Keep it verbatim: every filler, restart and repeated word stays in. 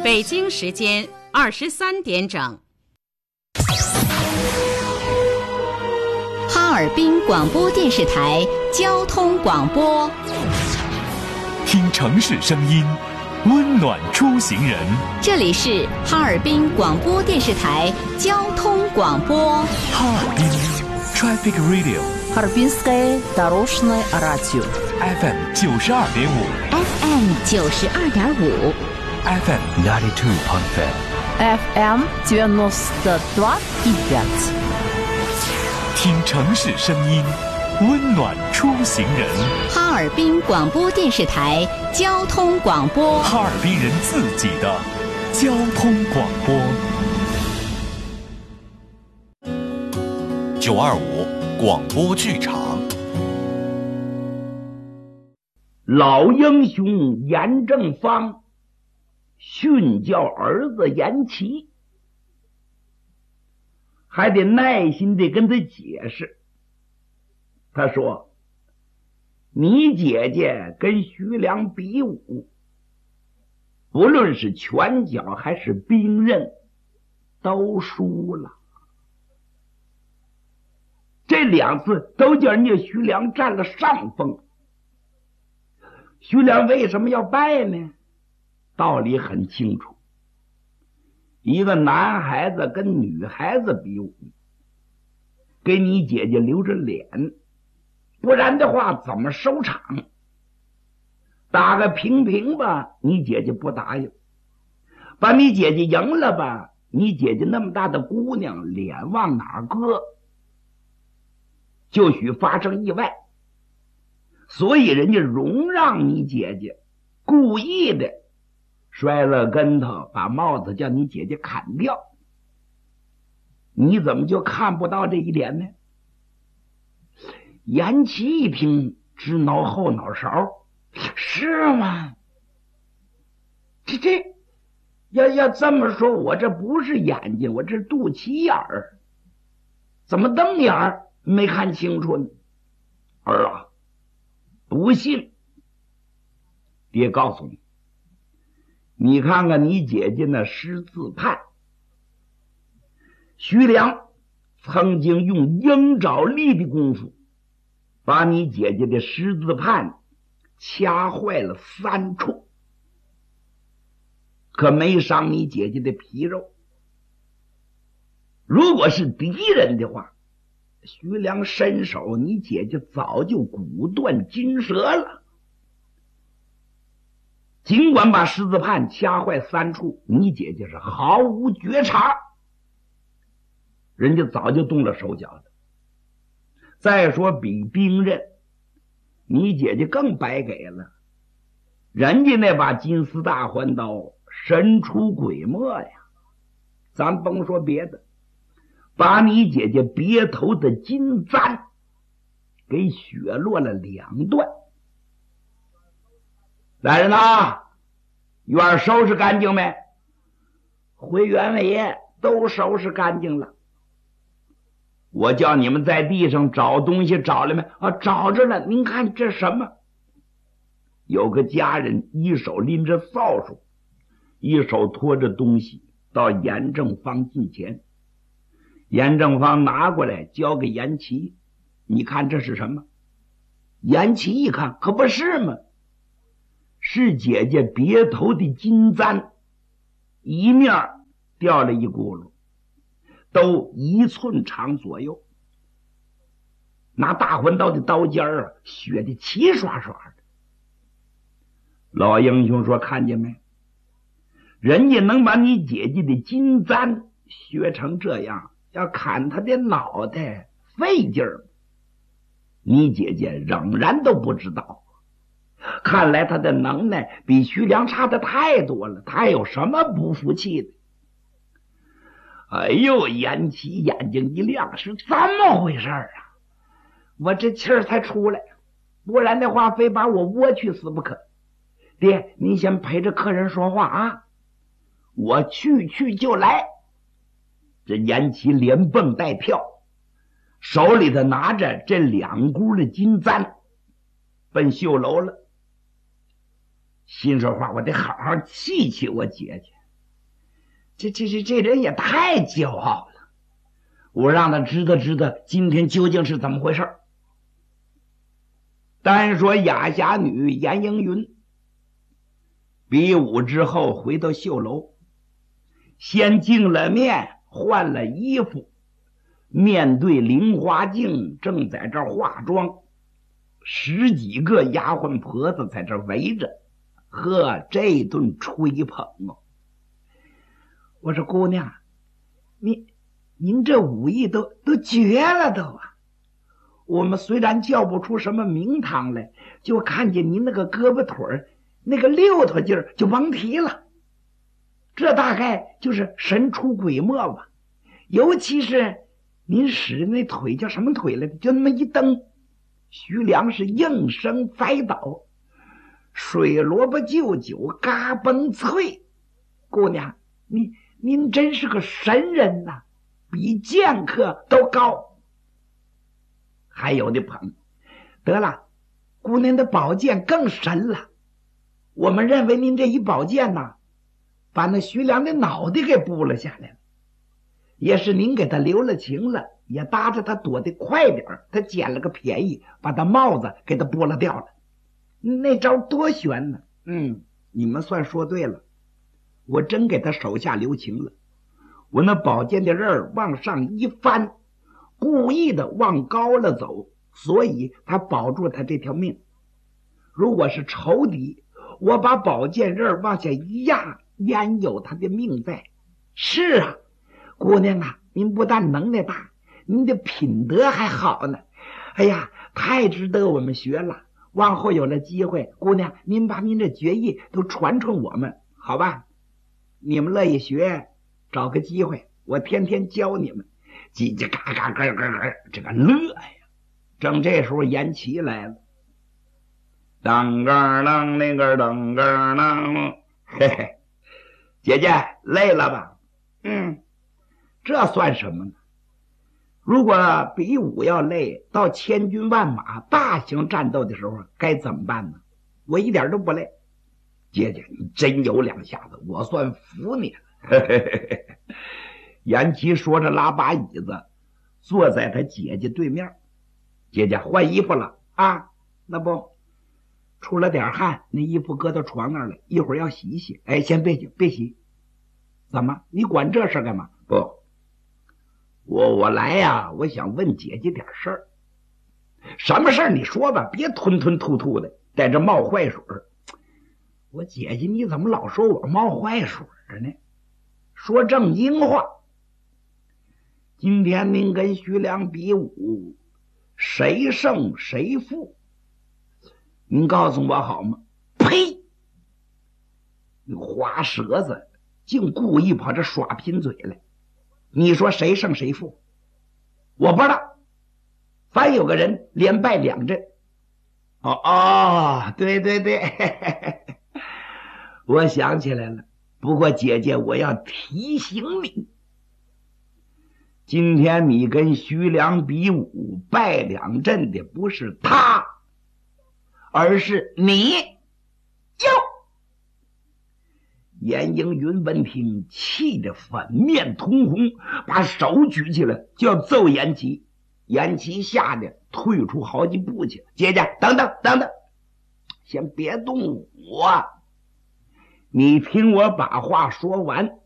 北京时间二十三点整。 哈尔滨广播电视台交通广播， 听城市声音，温暖出行人。 这里是哈尔滨广播电视台交通广播。 哈尔滨 Traffic Radio， Харбинское дорожное радио F M 九十二点五 F M 九十二点五 F M ninety two point five F M девяносто два и пять。 听城市声音，温暖出行人。 哈尔滨广播电视台交通广播， 哈尔滨人自己的交通广播。九二五广播剧场。 老英雄严正方训教儿子严琦，还得耐心地跟他解释。他说：你姐姐跟徐良比武，不论是拳脚还是兵刃，都输了。这两次都叫人家徐良占了上风。徐良为什么要败呢？道理很清楚，一个男孩子跟女孩子比武，给你姐姐留着脸，不然的话怎么收场？打个平平吧，你姐姐不答应；把你姐姐赢了吧，你姐姐那么大的姑娘，脸往哪儿搁？就许发生意外。所以人家容让你姐姐，故意的摔了跟头，把帽子叫你姐姐砍掉。你怎么就看不到这一点呢？严琦一听，直挠后脑勺，是吗？这这要要这么说，我这不是眼睛，我这是肚脐眼儿，怎么瞪眼儿没看清楚呢？儿啊，不信，爹告诉你，你看看你姐姐那狮字判，徐良曾经用鹰爪力的功夫，把你姐姐的狮字判掐坏了三处，可没伤你姐姐的皮肉。如果是敌人的话，徐良伸手，你姐姐早就骨断筋折了。尽管把狮子判掐坏三处，你姐姐是毫无觉察，人家早就动了手脚的。再说比兵刃，你姐姐更白给了，人家那把金丝大环刀神出鬼没呀，咱甭说别的，把你姐姐别头的金簪给血落了两段。来人呐，院收拾干净没？回原委都收拾干净了。我叫你们在地上找东西，找了没？啊，找着了。您看这什么？有个家人一手拎着扫帚，一手拖着东西到严正方近前。严正方拿过来交给严琦，你看这是什么？严琦一看，可不是吗？是姐姐别头的金簪，一面掉了一轱辘，都一寸长左右。拿大环刀的刀尖啊，血的齐刷刷的。老英雄说：看见没？人家能把你姐姐的金簪削成这样，要砍他的脑袋费劲儿。你姐姐仍然都不知道，看来他的能耐比徐良差的太多了，他还有什么不服气的？哎呦，严琦眼睛一亮，是怎么回事啊？我这气儿才出来，不然的话非把我窝去死不可。爹，您先陪着客人说话啊，我去去就来。这严琦连蹦带跳，手里头拿着这两箍的金簪，奔绣楼了。心说话，我得好好气气我姐姐。 这这这这人也太骄傲了，我让他知道知道今天究竟是怎么回事。单说雅侠女严英云比武之后回到绣楼，先净了面，换了衣服，面对菱花镜正在这儿化妆，十几个丫鬟婆子在这儿围着，呵，这顿吹捧哦！我说姑娘，您您这武艺都都绝了都啊！我们虽然叫不出什么名堂来，就看见您那个胳膊腿儿那个溜头劲儿就甭提了，这大概就是神出鬼没吧。尤其是您使的那腿叫什么腿来的，就那么一蹬，徐良是应声栽倒，水萝卜就酒嘎嘣脆。姑娘，您您真是个神人呐、啊，比剑客都高。还有的捧，得了，姑娘的宝剑更神了。我们认为您这一宝剑呐，把那徐良的脑袋给拨了下来了，也是您给他留了情了，也搭着他躲得快点，他捡了个便宜，把他帽子给他剥了掉了。那招多悬呢！嗯，你们算说对了，我真给他手下留情了。我那宝剑的刃往上一翻，故意的往高了走，所以他保住他这条命。如果是仇敌，我把宝剑刃往下一压，焉有他的命在？是啊，姑娘啊，您不但能耐大，您的品德还好呢。哎呀，太值得我们学了。往后有了机会，姑娘您把您的绝艺都传传我们，好吧？你们乐意学，找个机会我天天教你们。叽叽嘎嘎嘎嘎嘎，这个乐呀！正这时候严琦来了，当个当那个当个当，嘿嘿，姐姐累了吧？嗯，这算什么呢？如果比武要累，到千军万马大型战斗的时候该怎么办呢？我一点都不累。姐姐你真有两下子，我算服你了。嘿嘿嘿嘿。严琦说着拉把椅子坐在他姐姐对面。姐姐换衣服了啊？那不出了点汗，那衣服搁到床那儿了，一会儿要洗一洗。哎，先别洗别洗。怎么你管这事干嘛？不，我我来呀，我想问姐姐点事儿。什么事儿你说吧，别吞吞吐吐的在这冒坏水。我姐姐你怎么老说我冒坏水呢？说正经话。今天您跟徐良比武，谁胜谁负？您告诉我好吗？呸！你花舌子，竟故意跑这耍贫嘴来。你说谁胜谁负？我不知道。凡有个人连败两阵。哦哦，对对对，嘿嘿嘿，我想起来了。不过姐姐，我要提醒你。今天你跟徐良比武败两阵的不是他，而是你。哟！严英云闻听，气得粉面通红，把手举起来就要揍严琦。严琦吓得退出好几步去。姐姐，等等等等，先别动我，你听我把话说完。